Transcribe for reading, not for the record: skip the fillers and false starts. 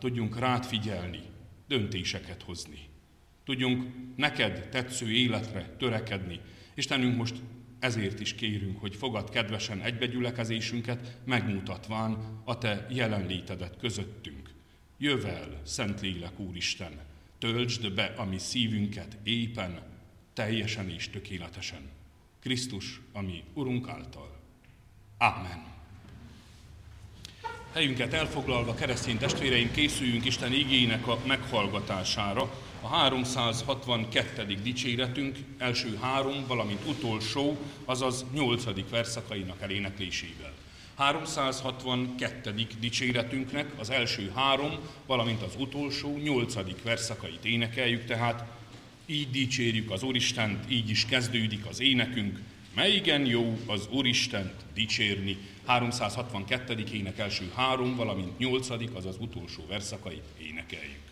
tudjunk rád figyelni, döntéseket hozni. Tudjunk neked tetsző életre törekedni. Istenünk, most ezért is kérünk, hogy fogad kedvesen egybegyülekezésünket, megmutatván a te jelenlétedet közöttünk. Jöv el, Szentlélek Úristen, töltsd be a mi szívünket éppen, teljesen és tökéletesen. Krisztus, a mi Urunk által. Ámen. Helyünket elfoglalva, keresztény testvéreim, készüljünk Isten igének a meghallgatására. A 362. dicséretünk első 3, valamint utolsó, azaz 8. verszakainak eléneklésével. 362. dicséretünknek az első 3, valamint az utolsó 8. verszakait énekeljük, tehát így dicsérjük az Úristent, így is kezdődik az énekünk. Melyigen jó az Úristent dicsérni. 362. ének első 3, valamint 8., azaz utolsó verszakait énekeljük.